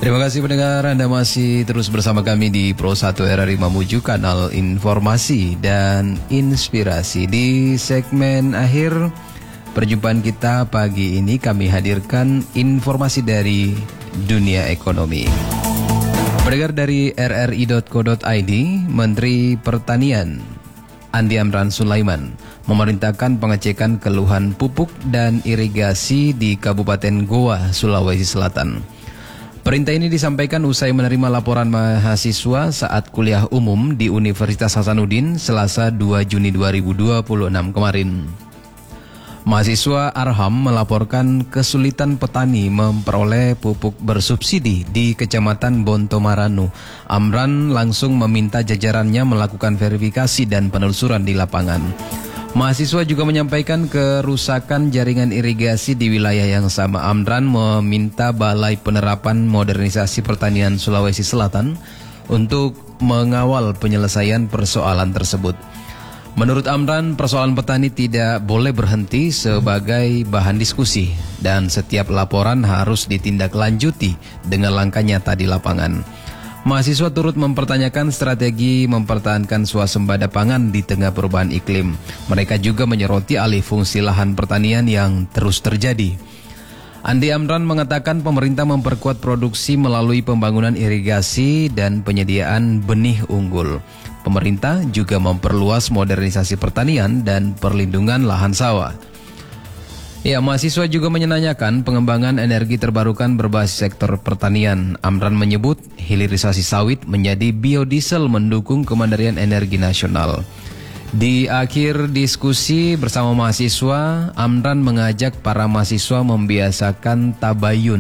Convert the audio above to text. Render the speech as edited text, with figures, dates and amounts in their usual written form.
Terima kasih pendengar, Anda masih terus bersama kami di Pro 1 RRI Mamuju, kanal informasi dan inspirasi. Di segmen akhir perjumpaan kita pagi ini kami hadirkan informasi dari dunia ekonomi. Pendengar, dari rri.co.id, Menteri Pertanian Andi Amran Sulaiman memerintahkan pengecekan keluhan pupuk dan irigasi di Kabupaten Goa, Sulawesi Selatan. Perintah ini disampaikan usai menerima laporan mahasiswa saat kuliah umum di Universitas Hasanuddin Selasa 2 Juni 2026 kemarin. Mahasiswa Arham melaporkan kesulitan petani memperoleh pupuk bersubsidi di Kecamatan Bontomaranu. Amran langsung meminta jajarannya melakukan verifikasi dan penelusuran di lapangan. Mahasiswa juga menyampaikan kerusakan jaringan irigasi di wilayah yang sama. Amran meminta Balai Penerapan Modernisasi Pertanian Sulawesi Selatan untuk mengawal penyelesaian persoalan tersebut. Menurut Amran, persoalan petani tidak boleh berhenti sebagai bahan diskusi dan setiap laporan harus ditindaklanjuti dengan langkah nyata di lapangan. Mahasiswa turut mempertanyakan strategi mempertahankan swasembada pangan di tengah perubahan iklim. Mereka juga menyoroti alih fungsi lahan pertanian yang terus terjadi. Andi Amran mengatakan pemerintah memperkuat produksi melalui pembangunan irigasi dan penyediaan benih unggul. Pemerintah juga memperluas modernisasi pertanian dan perlindungan lahan sawah. Ya, mahasiswa juga menanyakan pengembangan energi terbarukan berbasis sektor pertanian. Amran menyebut hilirisasi sawit menjadi biodiesel mendukung Kemandirian Energi Nasional. Di akhir diskusi bersama mahasiswa, Amran mengajak para mahasiswa membiasakan tabayun